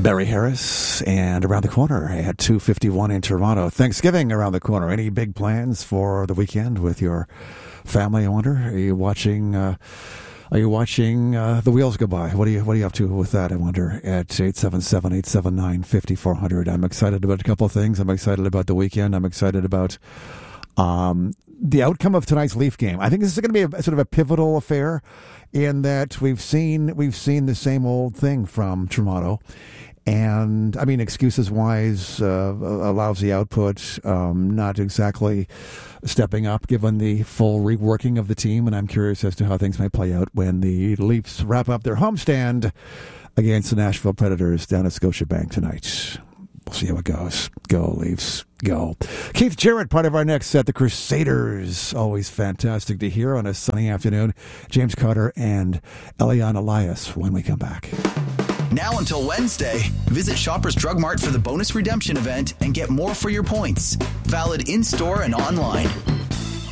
Barry Harris, and around the corner at 2:51 in Toronto. Thanksgiving around the corner. Any big plans for the weekend with your family, I wonder? Are you watching the wheels go by? What are you up to with that, I wonder, at 877-879-5400? I'm excited about a couple of things. I'm excited about the weekend. I'm excited about the outcome of tonight's Leaf game. I think this is going to be sort of a pivotal affair in that we've seen the same old thing from Toronto. And, I mean, excuses-wise, a lousy output, not exactly stepping up given the full reworking of the team. And I'm curious as to how things might play out when the Leafs wrap up their homestand against the Nashville Predators down at Scotiabank tonight. We'll see how it goes. Go, Leafs. Go. Keith Jarrett, part of our next set, the Crusaders. Always fantastic to hear on a sunny afternoon. James Carter and Elian Elias when we come back. Now until Wednesday, visit Shoppers Drug Mart for the bonus redemption event and get more for your points. Valid in-store and online.